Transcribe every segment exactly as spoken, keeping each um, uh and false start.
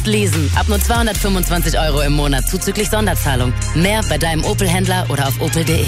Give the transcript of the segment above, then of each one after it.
Leasen. Ab nur zweihundertfünfundzwanzig Euro im Monat zuzüglich Sonderzahlung. Mehr bei deinem Opel-Händler oder auf opel punkt de.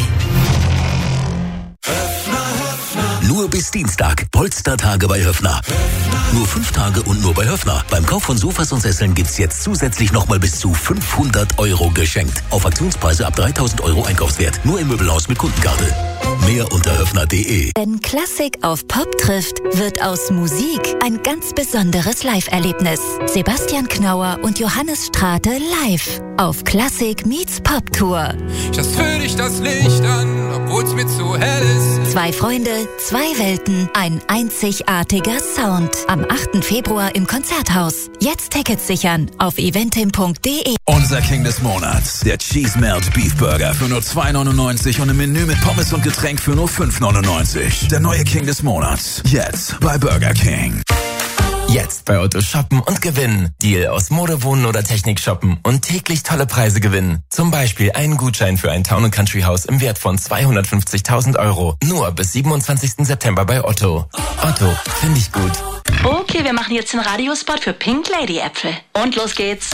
Nur bis Dienstag. Polstertage bei Höffner. Nur fünf Tage und nur bei Höffner. Beim Kauf von Sofas und Sesseln gibt's jetzt zusätzlich nochmal bis zu fünfhundert Euro geschenkt. Auf Aktionspreise ab dreitausend Euro Einkaufswert. Nur im Möbelhaus mit Kundenkarte. Mehr unter höffner punkt de. Wenn Klassik auf Pop trifft, wird aus Musik ein ganz besonderes Live-Erlebnis. Sebastian Knauer und Johannes Strate live auf Klassik meets Pop Tour. Just für dich das Licht an, obwohl's mir zu hell ist. Zwei Freunde, zwei Welten, ein einzigartiger Sound. Am achten Februar im Konzerthaus. Jetzt Tickets sichern auf eventim punkt de. Unser King des Monats, der Cheese Melt Beef Burger für nur zwei neunundneunzig und ein Menü mit Pommes und Getränk für nur fünf neunundneunzig. Der neue King des Monats, jetzt bei Burger King. Jetzt bei Otto shoppen und gewinnen. Deal aus Mode, Wohnen oder Technik shoppen und täglich tolle Preise gewinnen. Zum Beispiel einen Gutschein für ein Town- und Country-Haus im Wert von zweihundertfünfzigtausend Euro. Nur bis siebenundzwanzigsten September bei Otto. Otto, finde ich gut. Okay, wir machen jetzt den Radiospot für Pink Lady Äpfel. Und los geht's.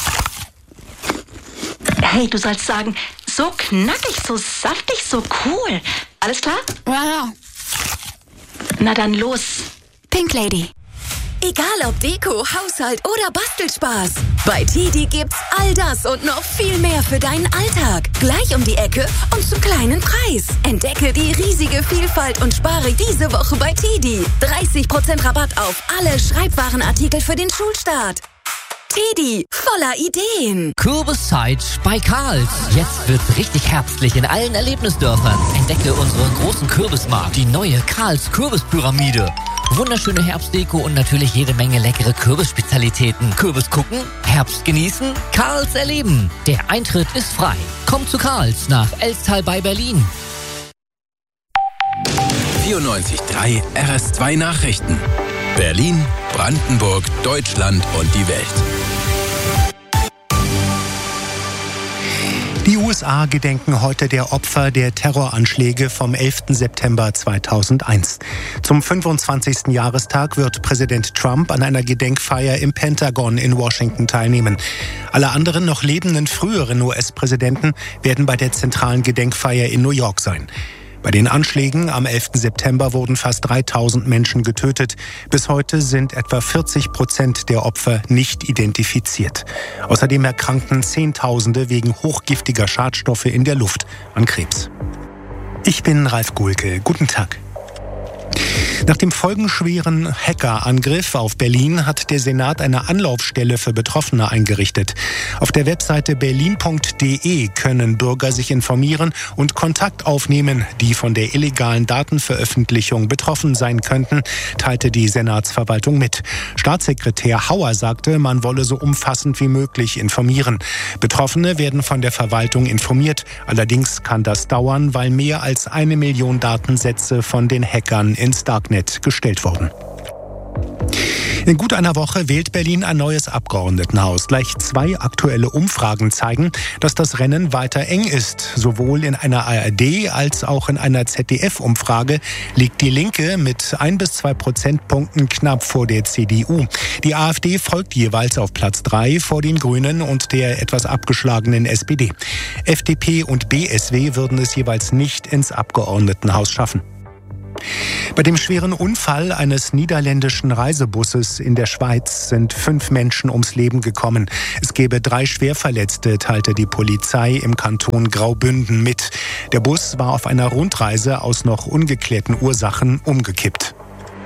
Hey, du sollst sagen, so knackig, so saftig, so cool. Alles klar? Ja, ja. Na dann los. Pink Lady. Egal ob Deko, Haushalt oder Bastelspaß. Bei Tidi gibt's all das und noch viel mehr für deinen Alltag. Gleich um die Ecke und zum kleinen Preis. Entdecke die riesige Vielfalt und spare diese Woche bei Tidi. dreißig Prozent Rabatt auf alle Schreibwarenartikel für den Schulstart. Tidi, voller Ideen. Kürbiszeit bei Karls. Jetzt wird's richtig herbstlich in allen Erlebnisdörfern. Entdecke unseren großen Kürbismarkt, die neue Karls Kürbispyramide. Wunderschöne Herbstdeko und natürlich jede Menge leckere Kürbisspezialitäten. Kürbis gucken, Herbst genießen, Karls erleben. Der Eintritt ist frei. Kommt zu Karls nach Elstal bei Berlin. vierundneunzig Komma drei R S zwei Nachrichten. Berlin, Brandenburg, Deutschland und die Welt. Die U S A gedenken heute der Opfer der Terroranschläge vom elften September zweitausendeins. Zum fünfundzwanzigsten Jahrestag wird Präsident Trump an einer Gedenkfeier im Pentagon in Washington teilnehmen. Alle anderen noch lebenden früheren U S-Präsidenten werden bei der zentralen Gedenkfeier in New York sein. Bei den Anschlägen am elften September wurden fast dreitausend Menschen getötet. Bis heute sind etwa vierzig Prozent der Opfer nicht identifiziert. Außerdem erkrankten Zehntausende wegen hochgiftiger Schadstoffe in der Luft an Krebs. Ich bin Ralf Gulke. Guten Tag. Nach dem folgenschweren Hackerangriff auf Berlin hat der Senat eine Anlaufstelle für Betroffene eingerichtet. Auf der Webseite berlin punkt de können Bürger sich informieren und Kontakt aufnehmen, die von der illegalen Datenveröffentlichung betroffen sein könnten, teilte die Senatsverwaltung mit. Staatssekretär Hauer sagte, man wolle so umfassend wie möglich informieren. Betroffene werden von der Verwaltung informiert. Allerdings kann das dauern, weil mehr als eine Million Datensätze von den Hackern ins Darknet gestellt wurden. In gut einer Woche wählt Berlin ein neues Abgeordnetenhaus. Gleich zwei aktuelle Umfragen zeigen, dass das Rennen weiter eng ist. Sowohl in einer A R D als auch in einer Z D F-Umfrage liegt die Linke mit ein bis zwei Prozentpunkten knapp vor der C D U. Die AfD folgt jeweils auf Platz drei vor den Grünen und der etwas abgeschlagenen S P D. F D P und B S W würden es jeweils nicht ins Abgeordnetenhaus schaffen. Bei dem schweren Unfall eines niederländischen Reisebusses in der Schweiz sind fünf Menschen ums Leben gekommen. Es gebe drei Schwerverletzte, teilte die Polizei im Kanton Graubünden mit. Der Bus war auf einer Rundreise aus noch ungeklärten Ursachen umgekippt.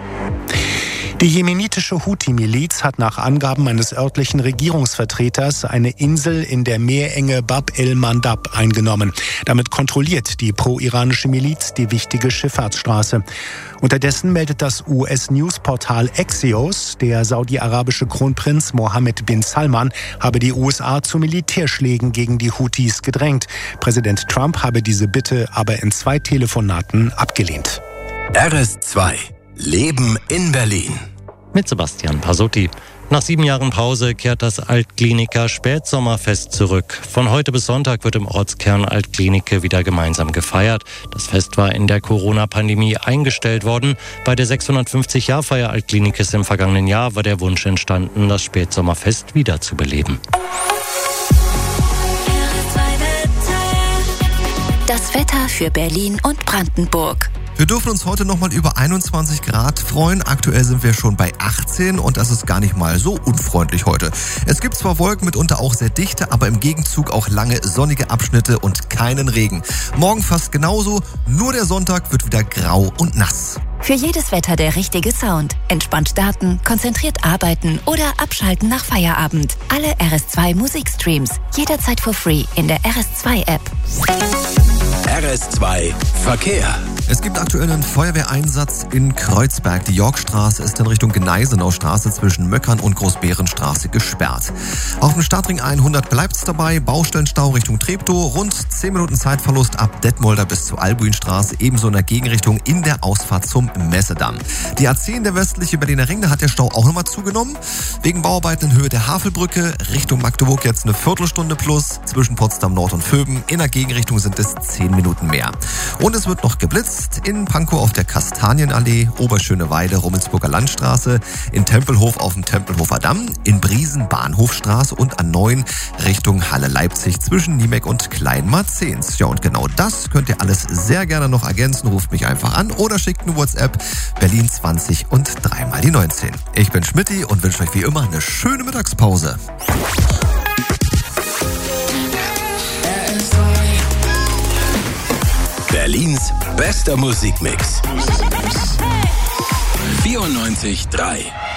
Die jemenitische Houthi-Miliz hat nach Angaben eines örtlichen Regierungsvertreters eine Insel in der Meerenge Bab el-Mandab eingenommen. Damit kontrolliert die pro-iranische Miliz die wichtige Schifffahrtsstraße. Unterdessen meldet das U S-News-Portal Axios, der saudi-arabische Kronprinz Mohammed bin Salman habe die U S A zu Militärschlägen gegen die Houthis gedrängt. Präsident Trump habe diese Bitte aber in zwei Telefonaten abgelehnt. R S zwei. Leben in Berlin. Mit Sebastian Pasotti. Nach sieben Jahren Pause kehrt das Altkliniker Spätsommerfest zurück. Von heute bis Sonntag wird im Ortskern Altklinike wieder gemeinsam gefeiert. Das Fest war in der Corona-Pandemie eingestellt worden. Bei der sechshundertfünfzig-Jahr-Feier Altklinikes im vergangenen Jahr war der Wunsch entstanden, das Spätsommerfest wiederzubeleben. Das Wetter für Berlin und Brandenburg. Wir dürfen uns heute nochmal über einundzwanzig Grad freuen. Aktuell sind wir schon bei achtzehn und das ist gar nicht mal so unfreundlich heute. Es gibt zwar Wolken, mitunter auch sehr dichte, aber im Gegenzug auch lange sonnige Abschnitte und keinen Regen. Morgen fast genauso, nur der Sonntag wird wieder grau und nass. Für jedes Wetter der richtige Sound. Entspannt starten, konzentriert arbeiten oder abschalten nach Feierabend. Alle R S zwei Musikstreams. Jederzeit for free in der R S zwei App. R S zwei Verkehr. Es gibt aktuell einen Feuerwehreinsatz in Kreuzberg. Die Yorkstraße ist in Richtung Gneisenaustraße zwischen Möckern und Großbärenstraße gesperrt. Auf dem Stadtring hundert bleibt's dabei. Baustellenstau Richtung Treptow. Rund zehn Minuten Zeitverlust ab Detmolder bis zur Albuinstraße. Ebenso in der Gegenrichtung in der Ausfahrt zum Messedamm. Die A zehn, der westliche Berliner Ring, da hat der Stau auch nochmal zugenommen. Wegen Bauarbeiten in Höhe der Havelbrücke. Richtung Magdeburg jetzt eine Viertelstunde plus. Zwischen Potsdam Nord und Vöben. In der Gegenrichtung sind es zehn Minuten mehr. Und es wird noch geblitzt. In Pankow auf der Kastanienallee, Oberschöneweide, Rummelsburger Landstraße, in Tempelhof auf dem Tempelhofer Damm, in Briesen Bahnhofstraße und an neun Richtung Halle Leipzig zwischen Niemek und Kleinmarzens. Ja, und genau das könnt ihr alles sehr gerne noch ergänzen. Ruft mich einfach an oder schickt eine WhatsApp Berlin zwanzig und dreimal die neunzehn. Ich bin Schmidti und wünsche euch wie immer eine schöne Mittagspause. Berlins bester Musikmix. vierundneunzig Komma drei